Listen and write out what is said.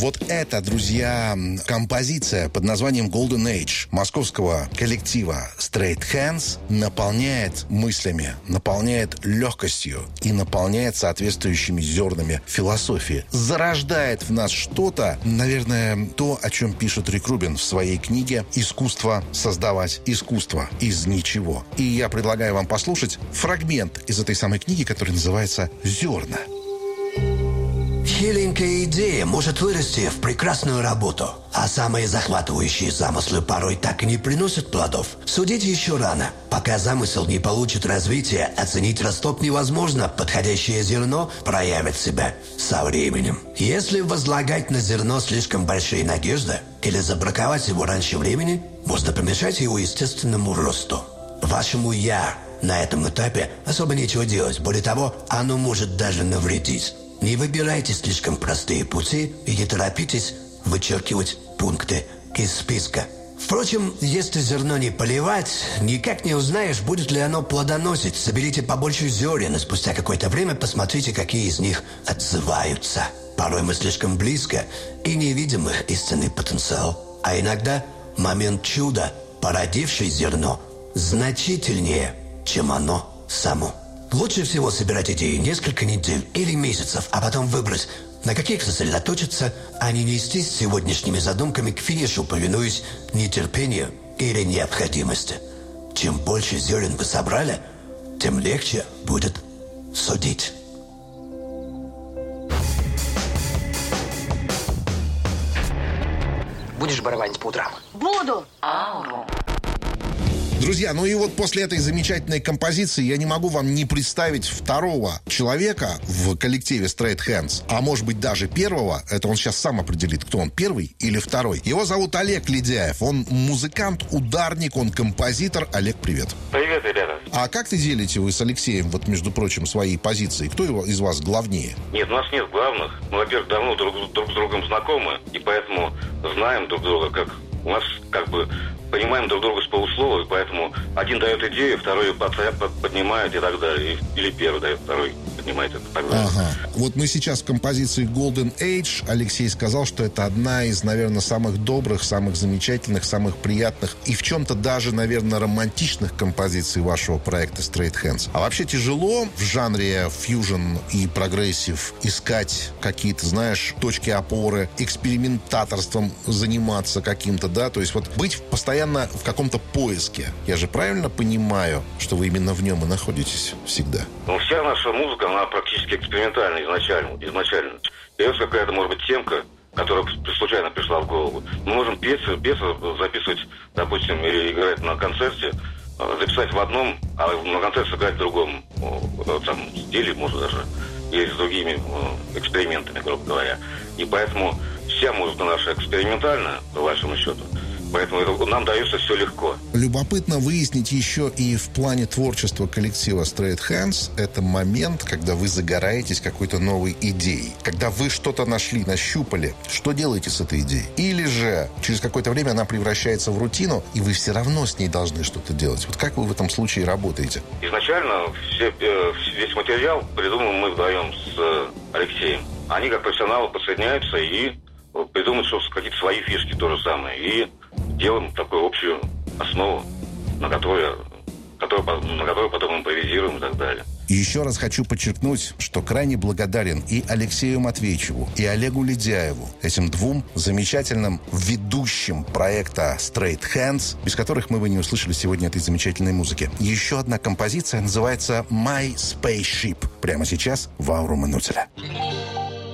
Вот это, друзья, композиция под названием Golden Age московского коллектива Straight Hands наполняет мыслями, наполняет легкостью и наполняет соответствующими зернами философии. Зарождает в нас что-то, наверное, то, о чем пишет Рик Рубин в своей книге «Искусство создавать искусство из ничего». И я предлагаю вам послушать фрагмент из этой самой книги, который называется «Зерна». Хиленькая идея может вырасти в прекрасную работу, а самые захватывающие замыслы порой так и не приносят плодов. Судить еще рано. Пока замысел не получит развития, оценить росток невозможно. Подходящее зерно проявит себя со временем. Если возлагать на зерно слишком большие надежды или забраковать его раньше времени, можно помешать его естественному росту. Вашему «я» на этом этапе особо нечего делать. Более того, оно может даже навредить. Не выбирайте слишком простые пути и не торопитесь вычеркивать пункты из списка. Впрочем, если зерно не поливать, никак не узнаешь, будет ли оно плодоносить. Соберите побольше зерен, и спустя какое-то время посмотрите, какие из них отзываются. Порой мы слишком близко и не видим их истинный потенциал. А иногда момент чуда, породивший зерно, значительнее, чем оно само. Лучше всего собирать идеи несколько недель или месяцев, а потом выбрать, на каких сосредоточиться, а не нестись сегодняшними задумками к финишу, повинуясь нетерпению или необходимости. Чем больше зерен вы собрали, тем легче будет судить. Будешь барабанить по утрам? Буду. Ауру. Друзья, ну и вот после этой замечательной композиции я не могу вам не представить второго человека в коллективе Straight Hands, а может быть даже первого. Это он сейчас сам определит, кто он, первый или второй. Его зовут Олег Ледяев. Он музыкант, ударник, он композитор. Олег, привет. Привет, ребята. А как ты делите вы с Алексеем, вот между прочим, свои позиции? Кто из вас главнее? Нет, у нас нет главных. Мы, во-первых, давно друг с другом знакомы, и поэтому знаем друг друга, как у нас как бы понимаем друг друга с полуслова, и поэтому один дает идею, второй ее поднимает и так далее. Или первый дает, второй поднимает это так далее. Ага. Вот мы сейчас в композиции Golden Age. Алексей сказал, что это одна из, наверное, самых добрых, самых замечательных, самых приятных и в чем-то даже, наверное, романтичных композиций вашего проекта Straight Hands. А вообще тяжело в жанре фьюжн и прогрессив искать какие-то, знаешь, точки опоры, экспериментаторством заниматься каким-то, да? То есть вот быть постоянно в каком-то поиске. Я же правильно понимаю, что вы именно в нем и находитесь всегда? Ну, вся наша музыка, она практически экспериментальная изначально. Появится какая-то, может быть, темка, которая случайно пришла в голову. Мы можем петь, записывать, допустим, или играть на концерте, записать в одном, а на концерте сыграть в другом там, стиле, может даже, или с другими экспериментами, грубо говоря. И поэтому вся музыка наша экспериментальная, по вашему счету. Поэтому нам дается все легко. Любопытно выяснить еще и в плане творчества коллектива Straight Hands это момент, когда вы загораетесь какой-то новой идеей. Когда вы что-то нашли, нащупали, что делаете с этой идеей? Или же через какое-то время она превращается в рутину, и вы все равно с ней должны что-то делать. Вот как вы в этом случае работаете? Изначально весь материал придумал мы вдвоем с Алексеем. Они как профессионалы подсоединяются и придумают какие-то свои фишки, то же самое. И делаем такую общую основу, на которую потом импровизируем и так далее. И еще раз хочу подчеркнуть, что крайне благодарен и Алексею Матвейчеву, и Олегу Ледяеву, этим двум замечательным ведущим проекта Straight Hands, без которых мы бы не услышали сегодня этой замечательной музыки. Еще одна композиция называется «My Spaceship». Прямо сейчас в Ауру Манутеля.